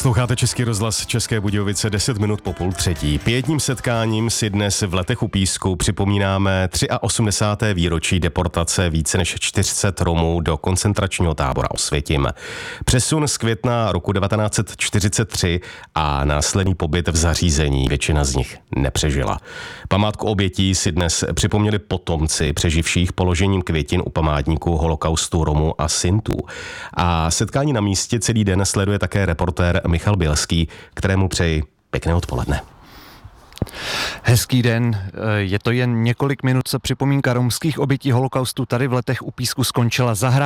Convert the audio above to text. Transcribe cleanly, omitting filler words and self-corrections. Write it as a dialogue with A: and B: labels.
A: Posloucháte Český rozhlas České Budějovice 10 minut po půl třetí. Pietním setkáním si dnes v Letech u Písku připomínáme 83. výročí deportace více než 400 Romů do koncentračního tábora Osvětim. Přesun z května roku 1943 a následný pobyt v zařízení většina z nich nepřežila. Památku obětí si dnes připomněli potomci přeživších položením květin u památníku holokaustu Romů a Sintů. A setkání na místě celý den sleduje také reportér Michal Bělský, kterému přeji pěkné odpoledne.
B: Hezký den, je to jen několik minut, co připomínka romských obětí holokaustu tady v Letech u Písku skončila.